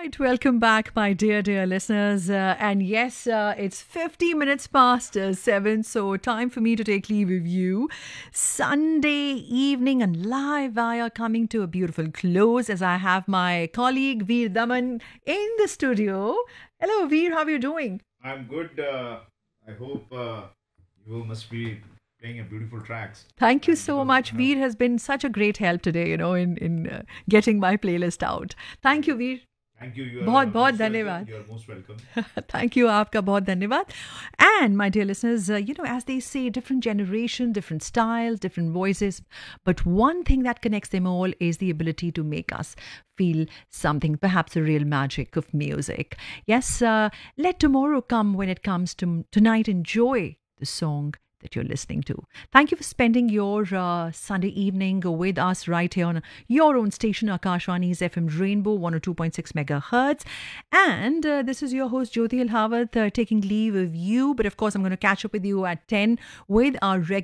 Welcome back, my dear listeners. And yes, it's 50 minutes past 7, so time for me to take leave of you. Sunday evening and live wire coming to a beautiful close as I have my colleague Veer Daman in the studio. Hello, Veer, how are you doing? I'm good. I hope you must be playing a beautiful tracks. Thank you And so because much. Veer has been such a great help today, in getting my playlist out. Thank you, Veer. thank you. You बहुत are बहुत most welcome. धन्यवाद. You are most welcome. Thank you. आपका बहुत धन्यवाद. And my dear listeners, as they say, different generation, different styles, different voices. But one thing that connects them all is the ability to make us feel something, perhaps the real magic of music. Yes, let tomorrow come when it comes to tonight. Enjoy the song that you're listening to. Thank you for spending your Sunday evening with us right here on your own station, Akashwani's FM Rainbow 102.6 megahertz. And this is your host, Jyoti Alhawat, taking leave of you. But of course, I'm going to catch up with you at 10 with our regular